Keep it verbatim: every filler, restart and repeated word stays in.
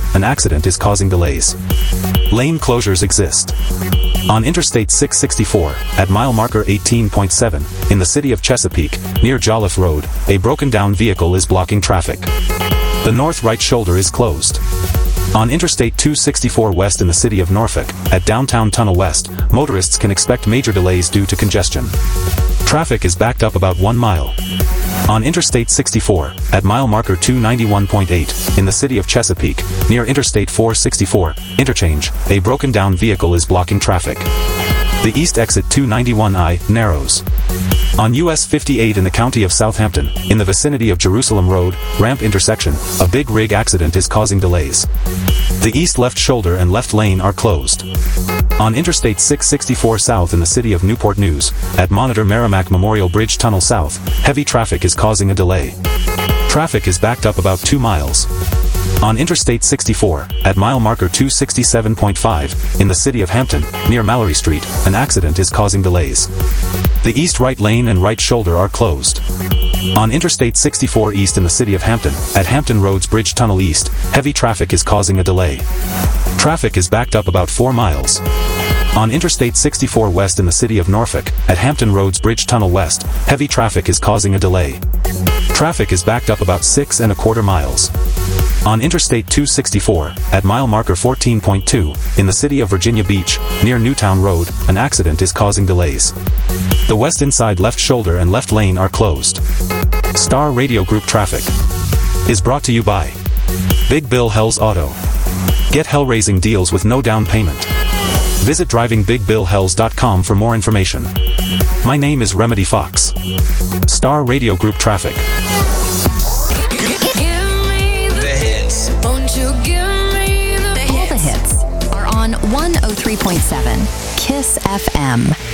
an accident is causing delays. Lane closures exist. On Interstate six sixty-four, at mile marker eighteen point seven, in the city of Chesapeake, near Jolliffe Road, a broken-down vehicle is blocking traffic. The north right shoulder is closed. On Interstate two sixty-four west in the city of Norfolk, at Downtown Tunnel West, motorists can expect major delays due to congestion. Traffic is backed up about one mile. On Interstate sixty-four, at mile marker two ninety-one point eight, in the city of Chesapeake, near Interstate four sixty-four, interchange, a broken-down vehicle is blocking traffic. The east exit two ninety-one I narrows. On U S fifty-eight in the county of Southampton, in the vicinity of Jerusalem Road, ramp intersection, a big rig accident is causing delays. The east left shoulder and left lane are closed. On Interstate six sixty-four south in the city of Newport News, at Monitor Merrimack Memorial Bridge Tunnel South, heavy traffic is causing a delay. Traffic is backed up about two miles. On Interstate sixty-four, at mile marker two sixty-seven point five, in the city of Hampton, near Mallory Street, an accident is causing delays. The east right lane and right shoulder are closed. On Interstate sixty-four east in the city of Hampton, at Hampton Roads Bridge Tunnel East, heavy traffic is causing a delay. Traffic is backed up about four miles. On Interstate sixty-four west in the city of Norfolk, at Hampton Roads Bridge Tunnel West, heavy traffic is causing a delay. Traffic is backed up about six and a quarter miles. On Interstate two sixty-four, at mile marker fourteen point two, in the city of Virginia Beach, near Newtown Road, an accident is causing delays. The west inside left shoulder and left lane are closed. Star Radio Group Traffic is brought to you by Big Bill Hells Auto. Get hell-raising deals with no down payment. Visit driving big bill hells dot com for more information. My name is Remedy Fox. Star Radio Group Traffic. All the hits are on one oh three point seven KISS F M.